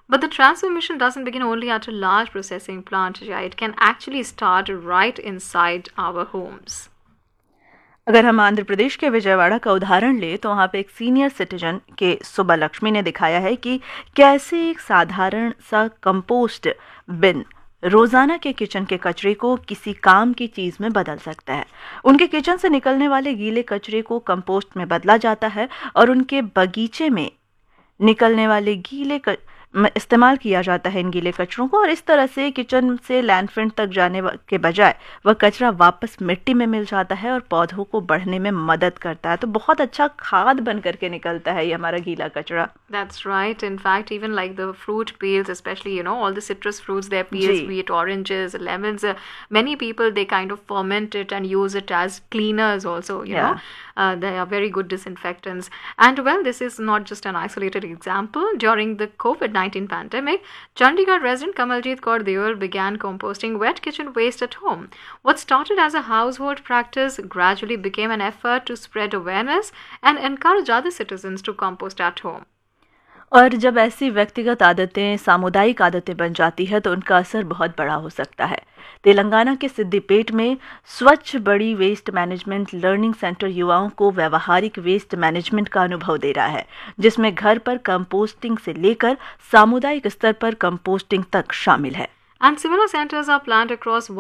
But the transformation doesn't begin only at a large processing plant. Yeah, it can actually start right inside our homes. अगर हम आंध्र प्रदेश के विजयवाड़ा का उदाहरण लें तो वहाँ पे एक सीनियर सिटीजन के सुब्बलक्ष्मी ने दिखाया है कि कैसे एक साधारण सा कंपोस्ट बिन रोजाना के किचन के कचरे को किसी काम की चीज में बदल सकता है। उनके किचन से निकलने वाले गीले कचरे को कंपोस्ट में बदला जाता है और उनके बगीचे में निकलने वाले इस्तेमाल किया जाता है इन गीले कचरों को, और इस तरह से किचन से लैंडफिल तक जाने के बजाय वह कचरा वापस मिट्टी में मिल जाता है और पौधों को बढ़ने में मदद करता है। तो बहुत अच्छा खाद बन करके निकलता है ये हमारा गीला कचरा। That's right. In fact, even like the fruit peels, especially, all the citrus fruits, their peels, be it oranges, lemons, many people, they kind of ferment it and use it as cleaners also, you know. They are very good disinfectants. And well, this is not just an isolated example. During the COVID-19 pandemic, Chandigarh resident Kamaljeet Kaur Deol began composting wet kitchen waste at home. What started as a household practice gradually became an effort to spread awareness and encourage other citizens to compost at home. और जब ऐसी व्यक्तिगत आदतें सामुदायिक आदतें बन जाती है तो उनका असर बहुत बड़ा हो सकता है। तेलंगाना के सिद्दीपेट में स्वच्छ बड़ी वेस्ट मैनेजमेंट लर्निंग सेंटर युवाओं को व्यावहारिक वेस्ट मैनेजमेंट का अनुभव दे रहा है, जिसमें घर पर कंपोस्टिंग से लेकर सामुदायिक स्तर पर कंपोस्टिंग तक शामिल है। And similar centers are planned across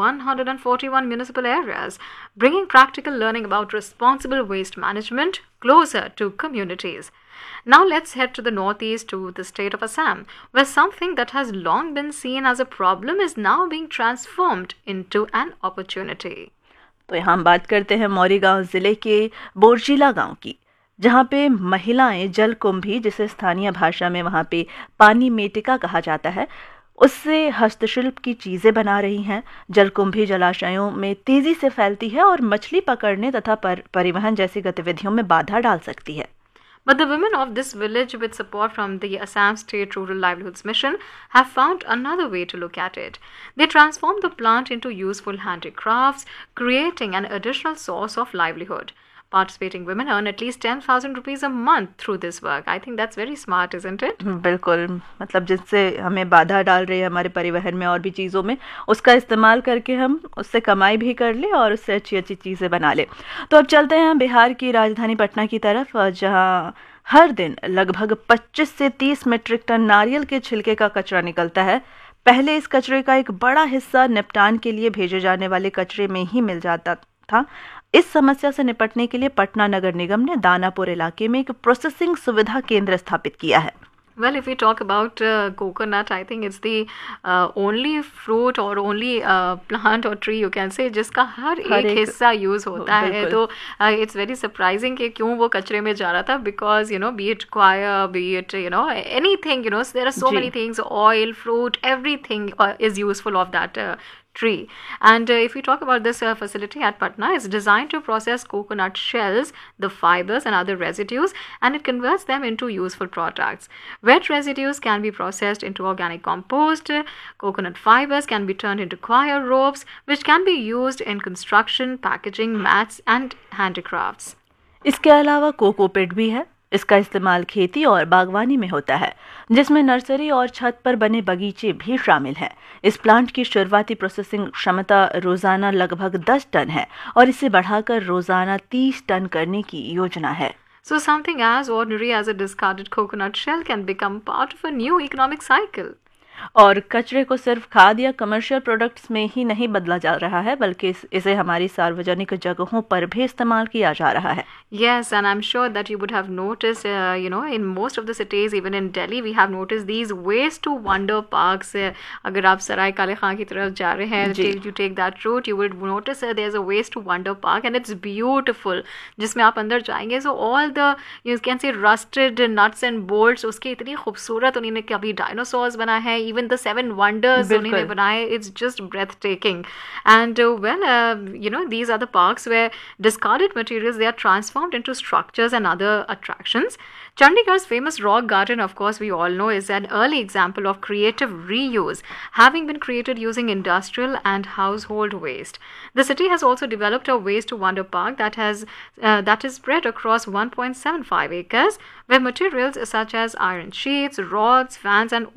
141 municipal areas, bringing practical learning about responsible waste management closer to communities. Now let's head to the northeast, to the state of Assam, where something that has long been seen as a problem is now being transformed into an opportunity. तो यहाँ हम बात करते हैं मौरीगांव जिले के बोरजिला गांव की, जहाँ पे महिलाएं जल कुंभी, जिसे स्थानीय भाषा में वहाँ पे पानी मेटिका कहा जाता है, उससे हस्तशिल्प की चीजें बना रही हैं। जलकुंभी जलाशयों में तेजी से फैलती है और मछली पकड़ने तथा परिवहन जैसी गतिविधियों में बाधा डाल सकती है। But the women of this village, with support from the Assam State Rural Livelihoods Mission, have found another way to look at it. They transformed the plant into useful handicrafts, creating an additional source of livelihood. Participating women earn at least 10,000 rupees a month through this work. I think that's very smart, isn't it? बिल्कुल, मतलब जिससे हमें बाधा डाल रही है हमारे परिवहन में और भी चीज़ों में, उसका इस्तेमाल करके हम उससे कमाई भी कर ले और उससे अच्छी अच्छी चीज़ें बना ले। तो अब चलते हैं बिहार की राजधानी पटना की तरफ, जहां हर दिन लगभग 25 से 30 मीट्रिक टन नारियल के छिलके का कचरा निकलता है। पहले इस कचरे का एक बड़ा हिस्सा निपटान के लिए भेजे जाने वाले कचरे में ही मिल जाता था। इस समस्या से निपटने के लिए पटना नगर निगम ने दानापुर इलाके में एक प्रोसेसिंग सुविधा केंद्र स्थापित किया है। Well, if we talk about coconut, I think it's the only fruit or only plant or tree you can say जिसका हर एक हिस्सा यूज होता है। तो it's very surprising कि क्यों वो कचरे में जा रहा था, because be it coir, be it anything, so there are so many things, oil, fruit, everything is useful of that tree. And if we talk about this facility at Patna, it's designed to process coconut shells, the fibers and other residues, and it converts them into useful products. Wet residues can be processed into organic compost. Coconut fibers can be turned into coir ropes, which can be used in construction, packaging, mats and handicrafts. इसके अलावा cocopeat भी है। इसका इस्तेमाल खेती और बागवानी में होता है, जिसमें नर्सरी और छत पर बने बगीचे भी शामिल हैं। इस प्लांट की शुरुआती प्रोसेसिंग क्षमता रोजाना लगभग 10 टन है और इसे बढ़ाकर रोजाना 30 टन करने की योजना है। So something as ordinary as a discarded coconut shell can become part of a new economic cycle. और कचरे को सिर्फ खाद या कमर्शियल प्रोडक्ट्स में ही नहीं बदला जा रहा है, बल्कि इसे हमारी सार्वजनिक जगहों पर भी इस्तेमाल किया जा रहा है। Yes, and I'm sure that you would have noticed, in most of the cities, even in Delhi, we have noticed these ways to wonder parks. अगर आप सराय काले खां की तरफ जा रहे हैं, you take that route, you would notice there's a ways to wonder park, and it's beautiful. जिसमें आप अंदर जाएंगे, so all the you can say rusted nuts and bolts, उसके इतनी खूबसूरत उन्होंने कभी डायनासोर्स बनाए हैं, even the 7 wonders उन्होंने बनाए, it's just breathtaking. And these are the parks where discarded materials, they are transformed into structures and other attractions. Chandigarh's famous rock garden, of course, we all know, is an early example of creative reuse, having been created using industrial and household waste. The city has also developed a waste to wonder park that is spread across 1.75 acres, where materials such as iron sheets, rods, fans and